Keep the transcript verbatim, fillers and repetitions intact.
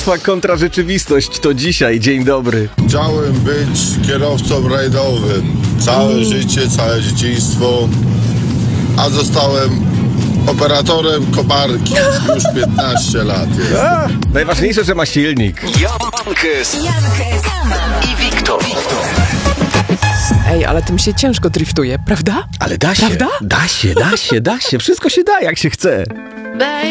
Państwa kontrarzeczywistość to dzisiaj. Dzień dobry. Chciałem być kierowcą rajdowym. Całe mm. życie, całe dzieciństwo. A zostałem operatorem koparki. Już piętnaście lat jest. A, najważniejsze, że ma silnik. Jankes i Wiktor. Ej, ale tym się ciężko driftuje, prawda? Ale da się, Prawda? da się, da się, da się. Wszystko się da, jak się chce.